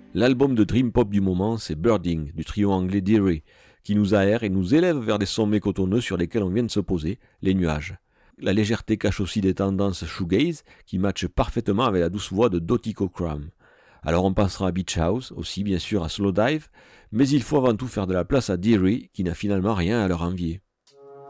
L'album de dream pop du moment, c'est Birding, du trio anglais Deary, qui nous aère et nous élève vers des sommets cotonneux sur lesquels on vient de se poser, les nuages. La légèreté cache aussi des tendances shoegaze qui matchent parfaitement avec la douce voix de Dottie Cockram. Alors on pensera à Beach House, aussi bien sûr à Slowdive, mais il faut avant tout faire de la place à Deary, qui n'a finalement rien à leur envier.